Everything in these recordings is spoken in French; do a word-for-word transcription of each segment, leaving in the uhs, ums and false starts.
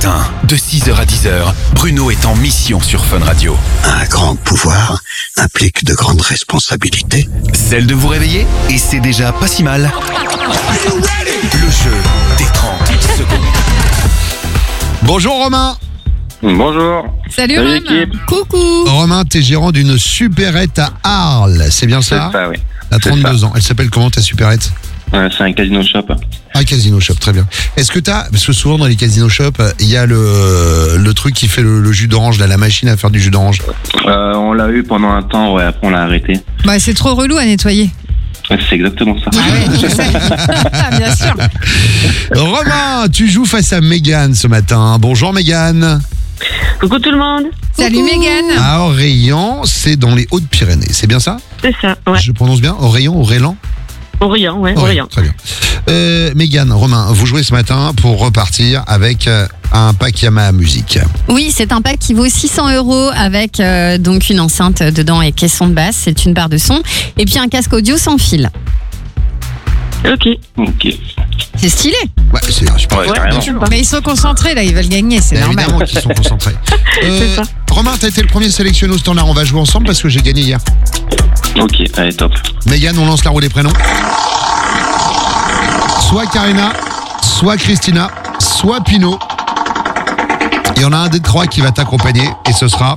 matin, de six heures à dix heures, Bruno est en mission sur Fun Radio. Un grand pouvoir implique de grandes responsabilités. Celle de vous réveiller, et c'est déjà pas si mal. Le jeu des trente secondes. Bonjour Romain. Bonjour. Salut, Salut, Romain. équipe. Coucou. Romain, t'es gérant d'une supérette à Arles, c'est bien C'est ça? ça, oui. À c'est trente-deux ça. ans. Elle s'appelle comment ta supérette? Ouais, c'est un casino shop. Un casino shop, très bien. Est-ce que t'as, parce que souvent dans les casino shops, il y a le, le truc qui fait le, le jus d'orange, là, la machine à faire du jus d'orange. Euh, on l'a eu pendant un temps, ouais, après on l'a arrêté. Bah, c'est trop relou à nettoyer. Ouais, c'est exactement ça. Ah oui, je sais. Bien sûr. Romain, tu joues face à Mégane ce matin. Bonjour Mégane. Coucou tout le monde, Salut, Mégane. À Orléans, c'est dans les Hautes-Pyrénées, c'est bien ça? c'est ça, ouais. Je prononce bien? Orléans, Orléans? Orient, ouais, Orient. Très bien. Euh, Mégane, Romain, vous jouez ce matin pour repartir avec euh, un pack Yamaha Musique. Oui, c'est un pack qui vaut six cents euros avec euh, donc une enceinte dedans et caisson de basse, c'est une barre de son, et puis un casque audio sans fil. Ok, Ok. C'est stylé. Ouais, c'est super. Ouais, ouais, carrément. bien sûr. Mais ils sont concentrés là, ils veulent gagner, c'est Bien normal. évidemment qu'ils sont concentrés. Euh, C'est ça. Romain, t'as été le premier sélectionné au standard. On va jouer ensemble parce que j'ai gagné hier. Ok, allez, top. Mégane, on lance la roue des prénoms. Soit Karina, soit Christina, soit Pino. Il y en a un des trois qui va t'accompagner et ce sera...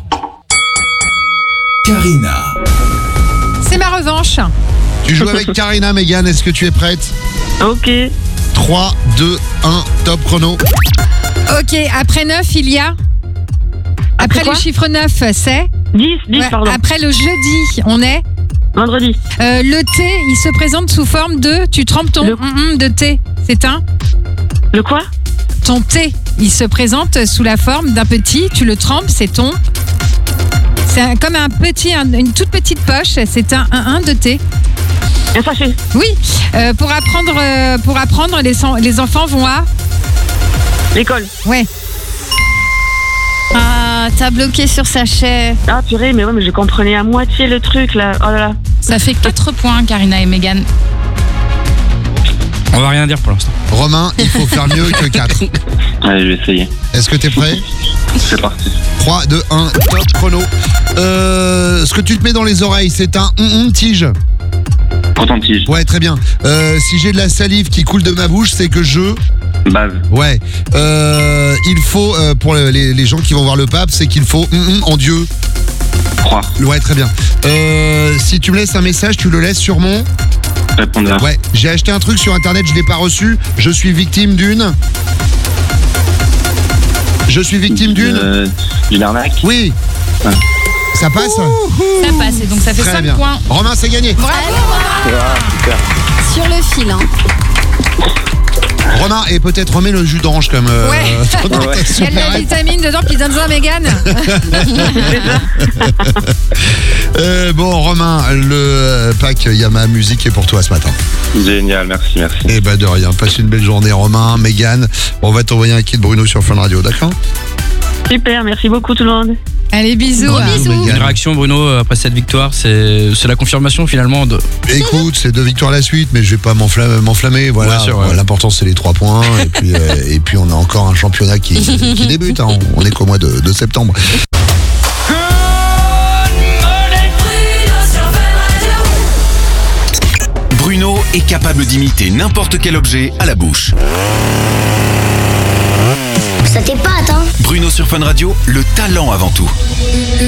Karina. C'est ma revanche. Tu joues avec Karina, Mégane. Est-ce que tu es prête? ok. trois, deux, un, top chrono. Ok, après neuf, il y a. Après, Après quoi le chiffre neuf, c'est. dix, dix, Ouais, pardon. après le jeudi, on est. Vendredi. Euh, le thé, il se présente sous forme de. Tu trempes ton Le- hum, hum de thé. C'est un. Le quoi? Ton thé, il se présente sous la forme d'un petit. Tu le trempes, c'est ton. C'est un- comme un petit, un- une toute petite poche. C'est un un un de thé. Un sachet. Oui. Euh, pour apprendre, euh, pour apprendre, les, en- les enfants vont à. L'école. Ouais. Ah, t'as bloqué sur sachet. Ah purée, mais ouais, mais je comprenais à moitié le truc là. Oh là là. Ça fait quatre points, Karina et Mégane. On va rien dire pour l'instant. Romain, il faut faire mieux que quatre. Allez, je vais essayer. Est-ce que t'es prêt? C'est parti. trois, deux, un, top chrono. Euh, ce que tu te mets dans les oreilles, c'est un hum hum tige. Coton-tige. Ouais, très bien. Euh, si j'ai de la salive qui coule de ma bouche, c'est que je... Base. Ouais. Euh, il faut, euh, pour les, les gens qui vont voir le pape, c'est qu'il faut hum hum en Dieu. Croix. Ouais, très bien. Euh, si tu me laisses un message, tu le laisses sur mon... Répondeur. Ouais, j'ai acheté un truc sur internet, je l'ai pas reçu. Je suis victime d'une... Je suis victime d'une... Euh, D'une arnaque. Oui. Ouais. Ça passe? Ça passe, et donc ça fait Très cinq bien. points. Romain, c'est gagné. Ah, super. Sur le fil, hein. Romain, et peut-être remets le jus d'orange comme... euh, Ouais. dans ta Ouais. Il y a de la supérette. vitamine dedans, puis donne ça à Mégane. Euh, bon, Romain, le euh, pack Yamaha Musique est pour toi ce matin. Génial, merci, merci. Eh ben de rien, passe une belle journée Romain, Mégane. On va t'envoyer un kit Bruno sur Fun Radio, d'accord? Super, merci beaucoup tout le monde. Allez, bisous. Gros hein. bisous, Une Mégane. réaction, Bruno, euh, après cette victoire, c'est c'est la confirmation finalement de. Écoute, c'est deux victoires à la suite, mais je vais pas m'enfla- m'enflammer. Voilà, Ouais, c'est vrai. l'important c'est les trois points. Et puis, euh, et puis on a encore un championnat qui, qui débute. Hein. On est qu'au mois de, de septembre. Bruno est capable d'imiter n'importe quel objet à la bouche. Ça t'épate, hein? Bruno sur Fun Radio, le talent avant tout.